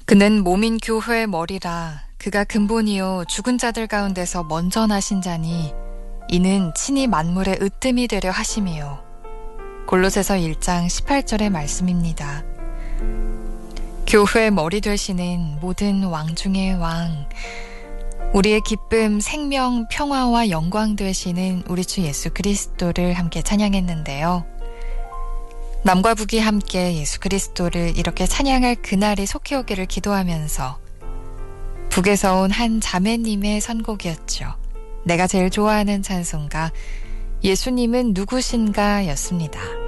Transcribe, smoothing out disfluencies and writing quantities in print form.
그는 몸인 교회의 머리라 그가 근본이요 죽은 자들 가운데서 먼저 나신 자니 이는 친히 만물의 으뜸이 되려 하심이요. 골로새서 1장 18절의 말씀입니다. 교회의 머리 되시는 모든 왕 중의 왕, 우리의 기쁨, 생명, 평화와 영광 되시는 우리 주 예수 그리스도를 함께 찬양했는데요. 남과 북이 함께 예수 그리스도를 이렇게 찬양할 그날이 속히 오기를 기도하면서 북에서 온 한 자매님의 선곡이었죠. 내가 제일 좋아하는 찬송가 예수님은 누구신가 였습니다.